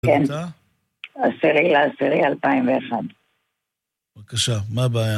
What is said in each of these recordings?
כן, 10/10/2001. בבקשה, מה הבעיה?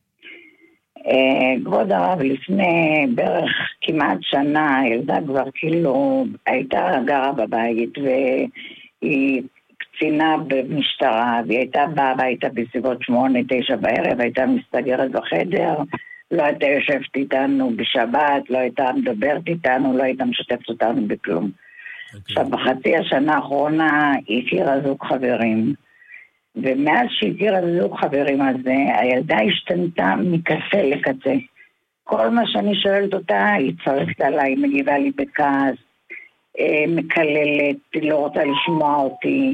כבוד הרב, לפני בערך כמעט שנה, ילדה כבר כאילו הייתה גרה בבית והיא קצינה במשטרה, והיא הייתה באה הביתה בסביבות 8-9 בערב, הייתה מסתגרת בחדר, לא הייתה יושבת איתנו בשבת, לא הייתה מדברת איתנו, לא הייתה משתפת אותנו בכלום. עכשיו, בחצי השנה האחרונה היא הכירה זוג חברים, ומאז שהכירה זוג חברים הזה, הילדה השתנתה מקצה לקצה. כל מה שאני שואלת אותה, היא צועקת עליי, מגיבה לי בכעס, מקללת, לא רוצה לשמוע אותי,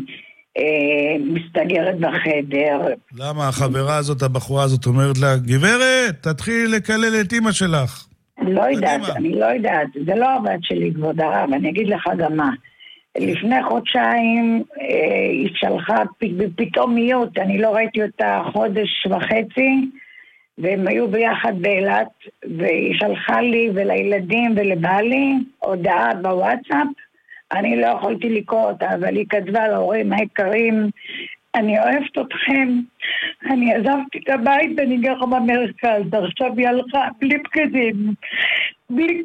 מסתגרת בחדר. למה החברה הזאת, הבחורה הזאת, אומרת לה, גברת, תתחילי לקלל את אמא שלך? לא יודעת, אני לא יודעת, זה לא הבת שלי, כבוד הרב, אני אגיד לך גם מה. לפני חודשיים היא שלחה פתאומיות, אני לא ראיתי אותה חודש וחצי, והם היו ביחד באילת, והיא שלחה לי ולילדים ולבעלי הודעה בוואטסאפ, אני לא יכולתי לקרוא אותה, אבל היא כתבה להורים היקרים, אני אוהבת אתכם, אני עזבתי את הבית ואני גרה במרכז, עכשיו היא הלכה בלי בגדים, בלי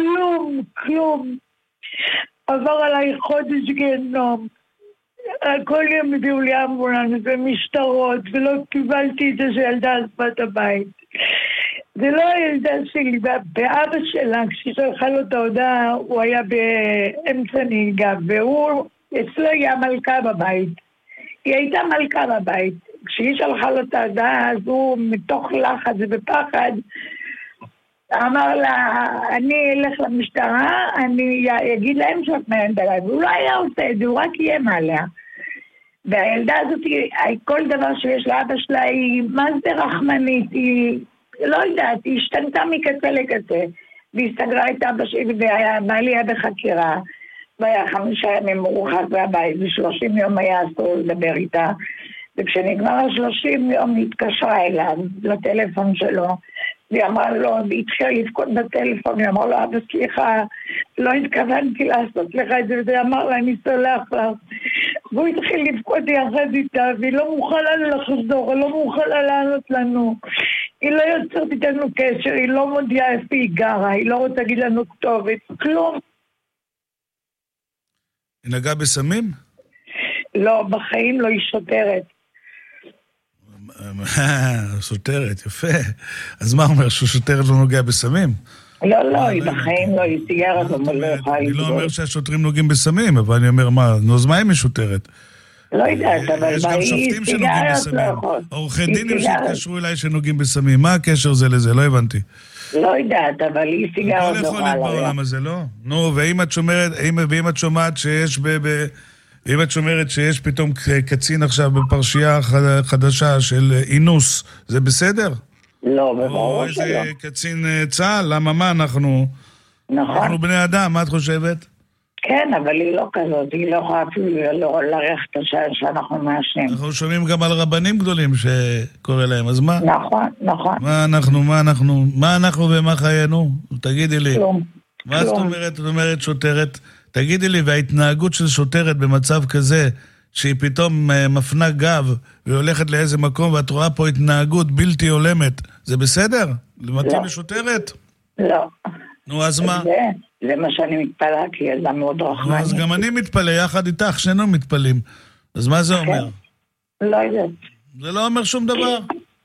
כלום. עבר עליי חודש גיהנום, כל יום הביאו לי אמבולנס ומשטרות, ולא קיבלתי את זה שילדה עזבה את הבית. זה לא הילדה שלי, באבא שלה, כששלחה לו את ההודעה, הוא היה באמצע נהיגה, והוא אצלו היה מלכה בבית. היא הייתה מלכה בבית. כשהיא שלחה לו את ההודעה, אז הוא מתוך לחץ ובפחד, אמר לה, אני אלך למשטרה, אני אגיד להם שאת מיינת עליי, והוא לא היה עושה את זה, הוא רק איים עליה. והילדה הזאת, כל דבר שיש לאבא שלה, היא מה זה רחמנית, היא לא יודעת, היא השתנתה מקצה לקצה, והיא סגרה את אבא שלי, והבעלי היה בחקירה, והיה 5 ימים מורחק מהבית, ו30 יום היה אסור לדבר איתה, וכשנגמר 30 יום היא התקשרה אליו, לטלפון שלו, והיא אמרה לו, והיא התחילה לבכות בטלפון, היא אמרה לו, אבא סליחה, לא התכוונתי לעשות לך את זה, והיא אמרה לה, אני סולח לך. והוא התחיל לבכות יחד איתה, והיא לא מוכנה לחזור, היא לא מוכנה לענות לנו. היא לא יוצרת איתנו קשר, היא לא מודיעה איפה היא גרה, היא לא רוצה להגיד לנו כתובת, כלום. היא נגעה בסמים? לא, בחיים לא, היא שוטרת. שוטרת, יפה. אז מה אומר, שהוא שוטרת לא נוגע בסמים? לא, היא בחיים לא, היא סיגרת, אבל לא יכולה אני לא אומר שהשוטרים נוגעים בסמים, אבל אני אומר, אז מה היא משוטרת? לא יודעת, אבל יש גם שופטים שנוגעים בסמים. עורכי דינים שהתקשרו אליי שנוגעים בסמים. מה הקשר זה לזה? לא הבנתי. לא יודעת, אבל היא סיגרת לא יכול להיות בעולם הזה, לא? נו, ואם את שומעת שיש אם את שומרת שיש פתאום קצין עכשיו בפרשייה חדשה של אינוס, זה בסדר? לא, בברור שלא. או איזה קצין צה"ל, למה מה אנחנו? נכון. אנחנו בני אדם, מה את חושבת? כן, אבל היא לא כזאת, היא לא יכולה אפילו לרח את השעה שאנחנו מאשרים. אנחנו שומעים גם על רבנים גדולים שקורא להם, אז מה? נכון. מה אנחנו ומה חיינו? תגידי לי. כלום. מה זאת אומרת? את אומרת שוטרת? תגידי לי, וההתנהגות של שוטרת במצב כזה, שהיא פתאום מפנה גב והולכת לאיזה מקום, ואת רואה פה התנהגות בלתי הולמת, זה בסדר? מתאים לשוטרת? לא. נו, אז מה? זה מה שאני מתפלא, כי ילדה מאוד רחמנית. אז גם אני מתפלא, יחד איתך, שנינו מתפלאים. אז מה זה אומר? לא יודעת. זה לא אומר שום דבר.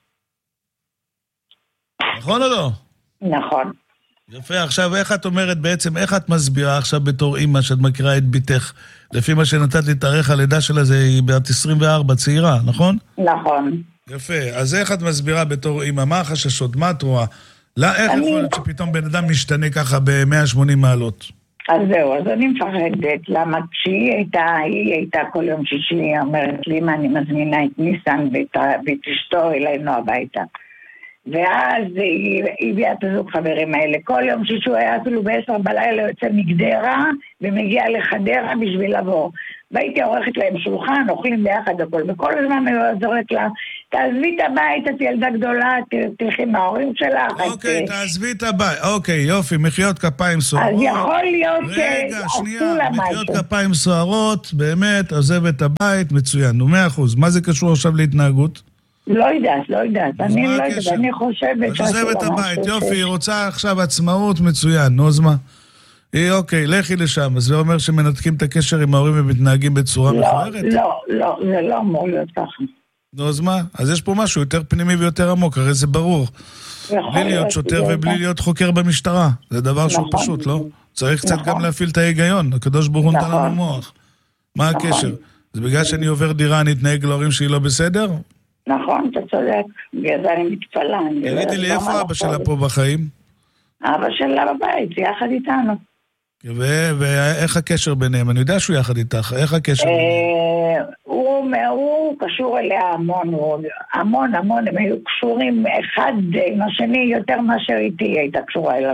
נכון או לא? נכון. יפה, עכשיו איך את אומרת בעצם, איך את מסבירה עכשיו בתור אמא שאת מכירה את ביתך? לפי מה שנתת לי תאריך הלידה שלה, זה היא בת 24, צעירה, נכון? נכון. יפה, אז איך את מסבירה בתור אמא? מה החששות? מה את רואה? איך יכול להיות שפתאום בן אדם משתנה ככה ב-180 מעלות? אז זהו, אז אני מפחדת, למה כשהיא הייתה כל יום שישי, היא אומרת לי, מה אני מזמינה את ניסן ואת אשתו אלינו הביתה. ואז היא הביאה את הזוג חברים האלה. כל יום שישי היה אפילו ב10 בלילה יוצא מגדרה, ומגיע לחדרה בשביל לבוא. והייתי עורכת להם שולחן, אוכלים ביחד הכל, וכל הזמן אני עוזרת לה, תעזבי את הבית, את ילדה גדולה, תלכי מההורים שלך. אוקיי, תעזבי את הבית. אוקיי, יופי, מחיאות כפיים סוערות. אז יכול להיות רגע, שנייה, מחיאות כפיים סוערות, באמת, עוזב את הבית, מצוין, נו 100%. מה זה קשור עכשיו להתנהגות? לא יודעת, אני לא יודעת, אני חושבת אז עוזב את הבית, יופי, היא רוצה עכשיו עצמאות, מצוין, נו אז מה? אוקיי, לכי לשם, אז זה אומר שמנתקים את הקשר עם ההורים ומתנהגים בצורה מכוערת? לא, זה לא אמור להיות ככה. נו, אז מה? אז יש פה משהו יותר פנימי ויותר עמוק, הרי זה ברור. בלי להיות שוטר ובלי להיות חוקר במשטרה. זה דבר שהוא פשוט, לא? צריך קצת גם להפעיל את ההיגיון. הקדוש ברוך הוא נתן לנו מוח. מה הקשר? זה בגלל שאני עובר דירה, אני אתנהג להורים שהיא לא בסדר? נכון, אתה צודק. בגלל זה אני מתפלא. תגידי לי, איפה אבא שלה פה בחיים? אבא שלה בבית, יחד איתנו. ואיך הקשר ביניהם? אני יודע שהוא יחד איתך, איך הקשר ביניהם? הוא קשור אליה המון, הם היו קשורים אחד עם השני יותר מאשר איתי הייתה קשורה אליו.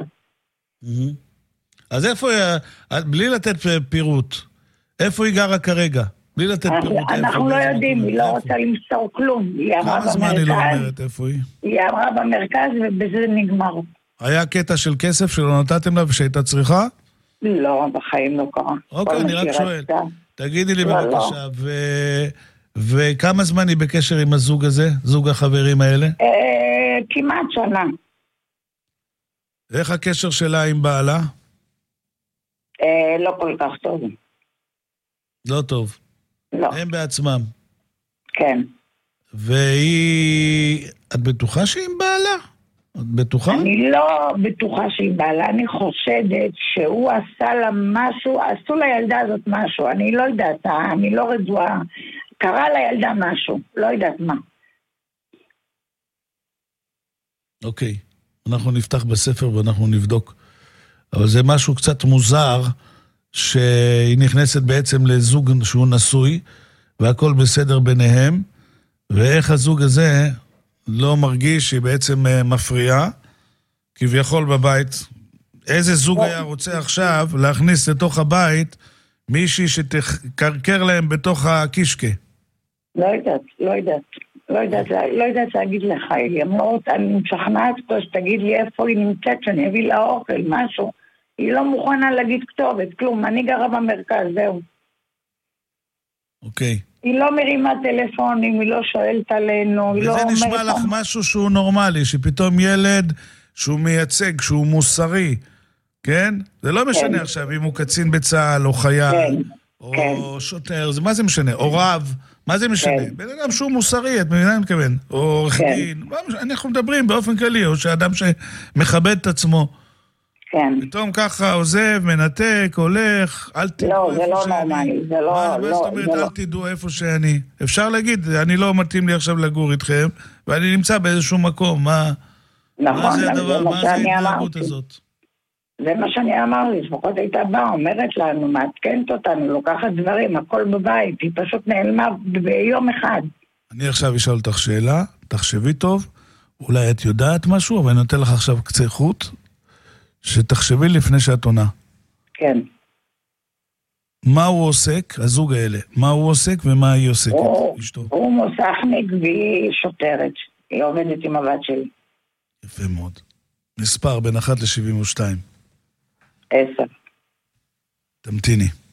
אז איפה, בלי לתת פירוט, איפה היא גרה כרגע? בלי לתת פירוט. אנחנו לא יודעים, היא לא רוצה למסור כלום. כמה זמן היא לא אומרת איפה היא? היא אמרה במרכז ובזה נגמר. היה קטע של כסף שלא נתתם לה ושהייתה צריכה? לא, בחיים לא קרה. אוקיי, אני רק שואל. תגידי לי בבקשה, וכמה זמן היא בקשר עם הזוג הזה? זוג החברים האלה? כמעט שנה. איך הקשר שלה עם בעלה? לא כל כך טוב. לא טוב. לא. הם בעצמם. כן. והיא... את בטוחה שהיא עם בעלה? את בטוחה? אני לא בטוחה שהיא בעלה, אני חושדת שהוא עשה לה משהו, עשו לילדה הזאת משהו, אני לא יודעת, אני לא רגועה, קרה לילדה משהו, לא יודעת מה. אוקיי, אנחנו נפתח בספר ואנחנו נבדוק, אבל זה משהו קצת מוזר, שהיא נכנסת בעצם לזוג שהוא נשוי, והכל בסדר ביניהם, ואיך הזוג הזה... לא מרגיש שהיא בעצם מפריעה, כביכול בבית. איזה זוג היה רוצה עכשיו להכניס לתוך הבית מישהי שתקרקר להם בתוך הקישקה? לא יודעת להגיד לך, היא אמרת, אני משכנעת אותו שתגיד לי איפה היא נמצאת, שאני אביא לה אוכל, משהו. היא לא מוכנה להגיד כתובת, כלום, אני גרה במרכז, זהו. אוקיי. היא לא מרימה טלפונים, היא לא שואלת עלינו, היא לא אומרת... וזה נשמע לך משהו שהוא נורמלי, שפתאום ילד שהוא מייצג, שהוא מוסרי, כן? זה לא משנה עכשיו אם הוא קצין בצהל או חייל, או שוטר, מה זה משנה? או רב, מה זה משנה? בן אדם שהוא מוסרי, את מבינה אני מתכוון? או עורך דין, אנחנו מדברים באופן כללי, או שאדם שמכבד את עצמו. כן. פתאום ככה עוזב, מנתק, הולך, אל תדעו לא, זה לא נורמלי, זה לא... מה זאת אומרת, אל תדעו איפה שאני? אפשר להגיד, אני לא מתאים לי עכשיו לגור איתכם, ואני נמצא באיזשהו מקום, מה זה הדבר, מה זה ההתנהגות הזאת? זה מה שאני אמרתי, לפחות הייתה באה, אומרת לנו, מעדכנת אותנו, לוקחת דברים, הכל בבית, היא פשוט נעלמה ביום אחד. אני עכשיו אשאל אותך שאלה, תחשבי טוב, אולי את יודעת משהו, אבל אני נותן לך עכשיו קצה חוט, שתחשבי לפני שאת עונה. כן. מה הוא עוסק, הזוג האלה? מה הוא עוסק ומה היא עוסקת? הוא מוסכניק והיא שוטרת. היא עובדת עם הבת שלי. יפה מאוד. מספר בין 1 ל-72. 10. תמתיני.